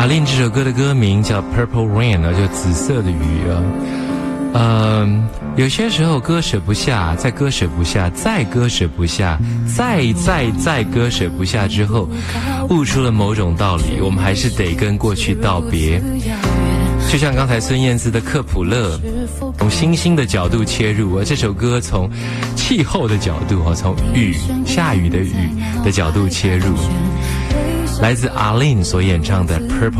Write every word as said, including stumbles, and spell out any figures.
阿令这首歌的歌名叫 Purple Rain 啊，就紫色的雨啊。嗯，有些时候割舍不下，再割舍不下，再割舍不下，再再再割舍不下之后，悟出了某种道理，我们还是得跟过去道别。就像刚才孙燕姿的《克普勒》，从星星的角度切入，而这首歌从气候的角度，从雨下雨的雨的角度切入，来自阿令所演唱的《Purple》。